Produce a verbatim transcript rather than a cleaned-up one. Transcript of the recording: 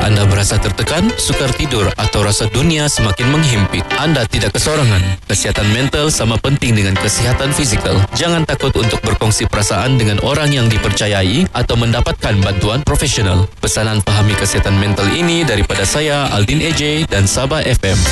Anda merasa tertekan, sukar tidur atau rasa dunia semakin menghimpit, Anda tidak kesorangan. Kesihatan mental sama penting dengan kesihatan fizikal. Jangan takut untuk berkongsi perasaan dengan orang yang dipercayai atau mendapatkan bantuan profesional. Pesanan Fahami Kesihatan Mental ini daripada saya, Aldin A J dan Sabah F M.